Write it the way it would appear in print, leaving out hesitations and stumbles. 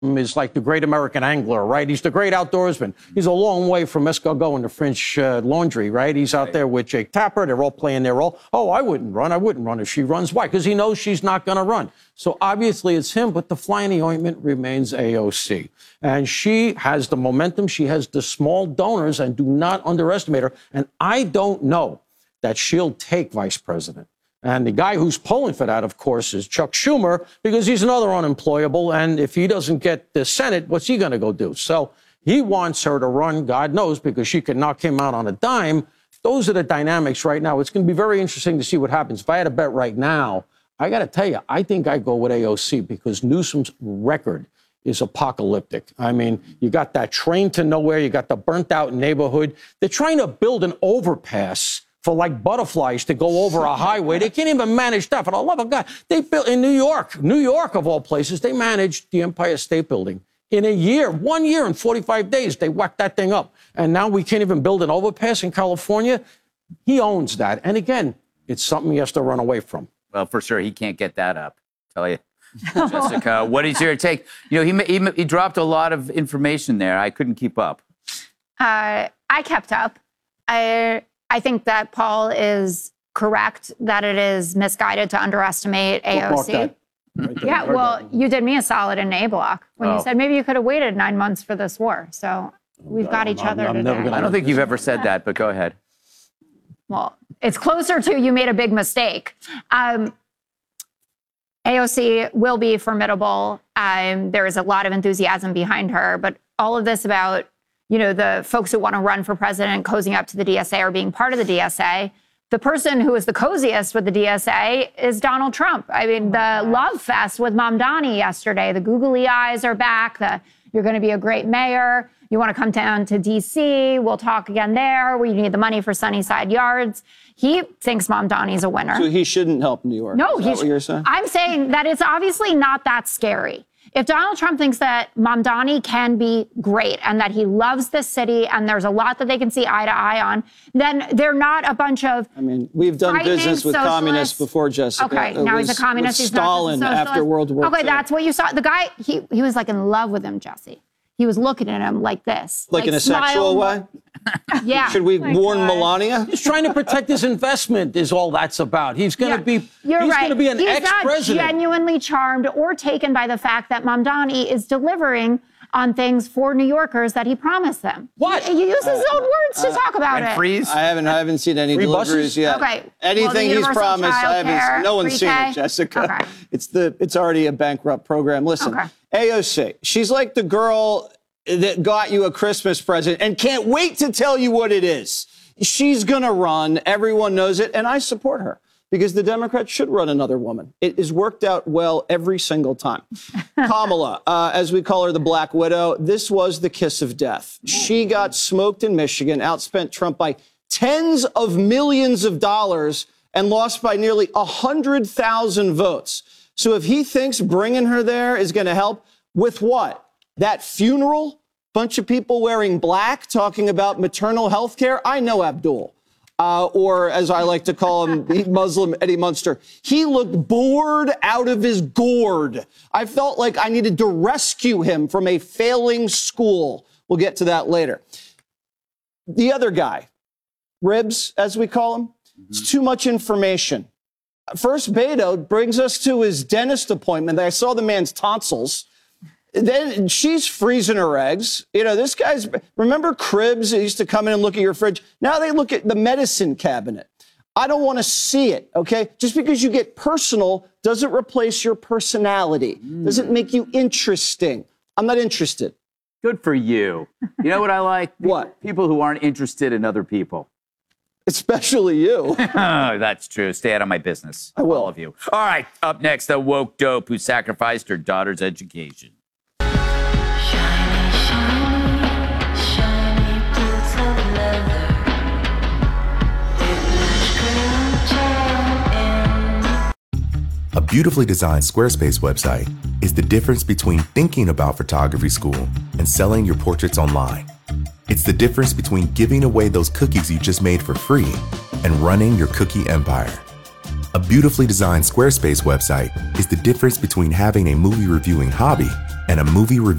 is like the great American angler, right? He's the great outdoorsman. He's a long way from escargot in the French Laundry, right? He's out there with Jake Tapper. They're all playing their role. Oh, I wouldn't run. I wouldn't run if she runs. Why? Because he knows she's not going to run. So obviously it's him, but the fly in the ointment remains AOC. And she has the momentum. She has the small donors, and do not underestimate her. And I don't know that she'll take vice president. And the guy who's polling for that, of course, is Chuck Schumer, because he's another unemployable. And if he doesn't get the Senate, what's he going to go do? So he wants her to run, God knows, because she could knock him out on a dime. Those are the dynamics right now. It's going to be very interesting to see what happens. If I had a bet right now, I got to tell you, I think I go with AOC, because Newsom's record is apocalyptic. I mean, you got that train to nowhere. You got the burnt out neighborhood. They're trying to build an overpass for like butterflies to go over a highway. They can't even manage that. For the love of God, they built in New York of all places, they managed the Empire State Building in a year, 1 year and 45 days. They whacked that thing up. And now we can't even build an overpass in California. He owns that. And again, it's something he has to run away from. Well, for sure, he can't get that up. Tell you. Jessica, what is your take? You know, he dropped a lot of information there. I couldn't keep up. I kept up. I think that Paul is correct that it is misguided to underestimate AOC. Right, yeah, well, you did me a solid in A Block when you said maybe you could have waited 9 months for this war. So we've got each other today. I don't think you've ever said that, but go ahead. Well, it's closer to you made a big mistake. AOC will be formidable. There is a lot of enthusiasm behind her, but all of this about, you know, the folks who want to run for president cozying up to the DSA or being part of the DSA. The person who is the coziest with the DSA is Donald Trump. I mean, the love fest with Mamdani yesterday, the googly eyes are back, you're going to be a great mayor. You want to come down to D.C., we'll talk again there. We need the money for Sunnyside Yards. He thinks Mamdani's a winner. So he shouldn't help New York? No, is that what you're saying? I'm saying that it's obviously not that scary. If Donald Trump thinks that Mamdani can be great and that he loves this city and there's a lot that they can see eye to eye on, then they're not a bunch of we've done business with communists before, Jessica. Okay, now he's a communist. He's Stalin not just a after World War II. Okay, that's what you saw. The guy, he was like in love with him, Jesse. He was looking at him like this. Like in a sexual way? Yeah. Should we warn Melania? He's trying to protect his investment is all that's about. He's going to be going to be an ex-president. He's not genuinely charmed or taken by the fact that Mamdani is delivering on things for New Yorkers that he promised them. What? He uses his own words to talk about it. Freeze? I haven't seen any deliveries yet. Okay. Anything he's promised, no one's seen it, Jessica. Okay. It's already a bankrupt program. Listen, AOC, she's like the girl that got you a Christmas present and can't wait to tell you what it is. She's going to run. Everyone knows it. And I support her because the Democrats should run another woman. It has worked out well every single time. Kamala, as we call her, the Black Widow, this was the kiss of death. She got smoked in Michigan, outspent Trump by tens of millions of dollars and lost by nearly 100,000 votes. So if he thinks bringing her there is going to help, with what? That funeral, bunch of people wearing black, talking about maternal health care. I know Abdul, or as I like to call him, Muslim Eddie Munster. He looked bored out of his gourd. I felt like I needed to rescue him from a failing school. We'll get to that later. The other guy, Ribs, as we call him, it's too much information. First, Beto brings us to his dentist appointment. I saw the man's tonsils. Then she's freezing her eggs. You know, this guy's, remember Cribs used to come in and look at your fridge? Now they look at the medicine cabinet. I don't want to see it, okay? Just because you get personal doesn't replace your personality. Doesn't make you interesting. I'm not interested. Good for you. You know what I like? What? People who aren't interested in other people. Especially you. That's true. Stay out of my business. I will. All of you. All right. Up next, the woke dope who sacrificed her daughter's education. A beautifully designed Squarespace website is the difference between thinking about photography school and selling your portraits online. It's the difference between giving away those cookies you just made for free and running your cookie empire. A beautifully designed Squarespace website is the difference between having a movie reviewing hobby and a movie review